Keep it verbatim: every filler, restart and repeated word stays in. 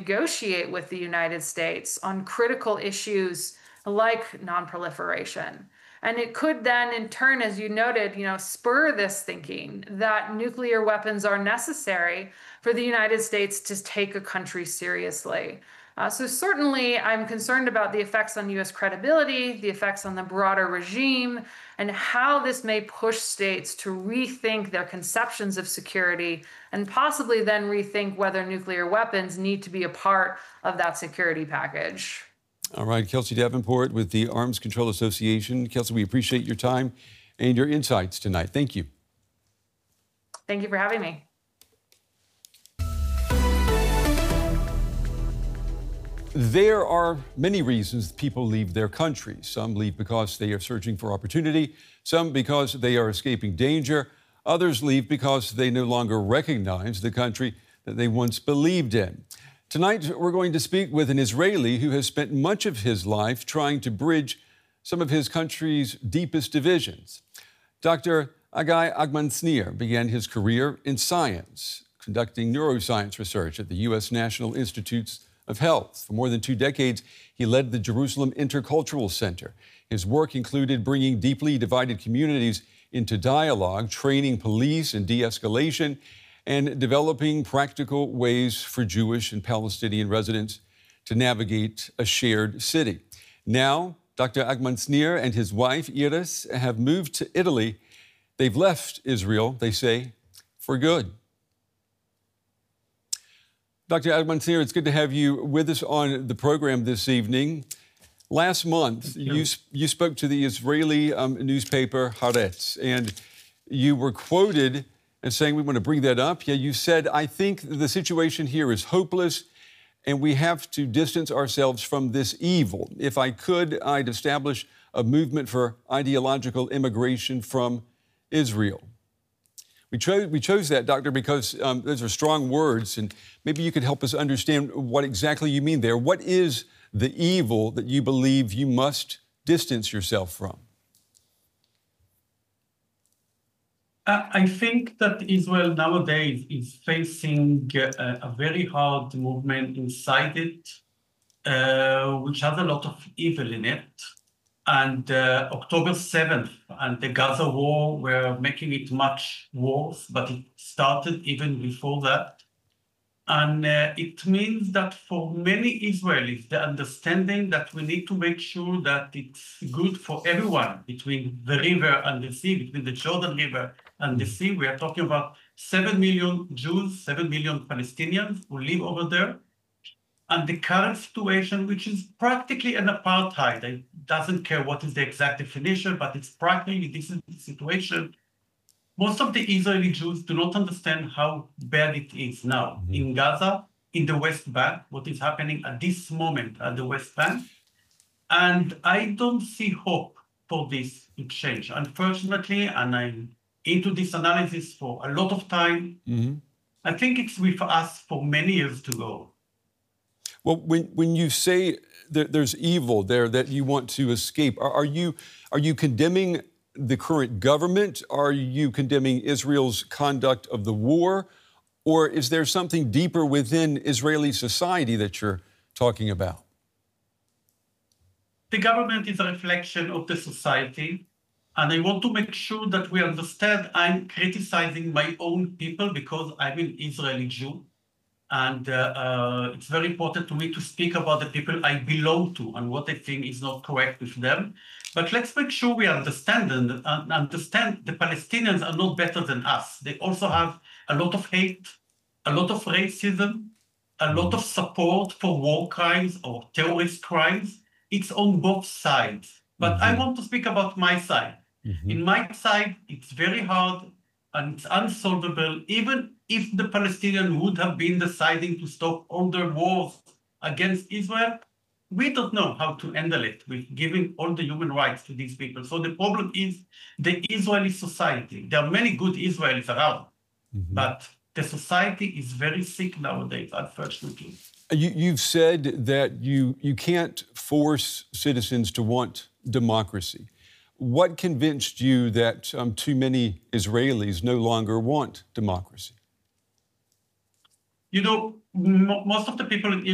negotiate with the United States on critical issues like nonproliferation. And it could then, in turn, as you noted, you know, spur this thinking that nuclear weapons are necessary for the United States to take a country seriously. Uh, so certainly, I'm concerned about the effects on U S credibility, the effects on the broader regime, and how this may push states to rethink their conceptions of security and possibly then rethink whether nuclear weapons need to be a part of that security package. All right, Kelsey Davenport with the Arms Control Association. Kelsey, we appreciate your time and your insights tonight. Thank you. Thank you for having me. There are many reasons people leave their country. Some leave because they are searching for opportunity, some because they are escaping danger, others leave because they no longer recognize the country that they once believed in. Tonight, we're going to speak with an Israeli who has spent much of his life trying to bridge some of his country's deepest divisions. Doctor Agai Agmansnir began his career in science, conducting neuroscience research at the U S National Institutes of Health. For more than two decades, he led the Jerusalem Intercultural Center. His work included bringing deeply divided communities into dialogue, training police in de-escalation, and developing practical ways for Jewish and Palestinian residents to navigate a shared city. Now, Doctor Agmansnir and his wife, Iris, have moved to Italy. They've left Israel, they say, for good. Doctor Agmansnir, it's good to have you with us on the program this evening. Last month, you, you spoke to the Israeli um, newspaper Haaretz, and you were quoted as saying, we want to bring that up. Yeah, you said, I think the situation here is hopeless, and we have to distance ourselves from this evil. If I could, I'd establish a movement for ideological immigration from Israel. We chose, we chose that, Doctor, because um, those are strong words, and maybe you could help us understand what exactly you mean there. What is the evil that you believe you must distance yourself from? I think that Israel nowadays is facing a, a very hard movement inside it, uh, which has a lot of evil in it. And uh, October seventh and the Gaza war were making it much worse, but it started even before that. And uh, it means that for many Israelis, the understanding that we need to make sure that it's good for everyone between the river and the sea, between the Jordan River and the sea. We are talking about seven million Jews, seven million Palestinians who live over there. And the current situation, which is practically an apartheid, it doesn't care what is the exact definition, but it's practically this is the situation. Most of the Israeli Jews do not understand how bad it is now mm-hmm. in Gaza, in the West Bank, what is happening at this moment at the West Bank. And I don't see hope for this to change. Unfortunately, and I'm into this analysis for a lot of time, mm-hmm. I think it's with us for many years to go. Well, when, when you say that there's evil there that you want to escape, are, are you are you condemning the current government? Are you condemning Israel's conduct of the war? Or is there something deeper within Israeli society that you're talking about? The government is a reflection of the society. And I want to make sure that we understand I'm criticizing my own people because I'm an Israeli Jew. And uh, uh, it's very important to me to speak about the people I belong to and what I think is not correct with them. But let's make sure we understand and uh, understand the Palestinians are not better than us. They also have a lot of hate, a lot of racism, a lot of support for war crimes or terrorist crimes. It's on both sides. But mm-hmm. I want to speak about my side. Mm-hmm. In my side, it's very hard and it's unsolvable, even if the Palestinians would have been deciding to stop all their wars against Israel. We don't know how to handle it with giving all the human rights to these people. So the problem is the Israeli society. There are many good Israelis around, mm-hmm. but the society is very sick nowadays, unfortunately. You, you've said that you, you can't force citizens to want democracy. What convinced you that um, too many Israelis no longer want democracy? You know, m- most of the people in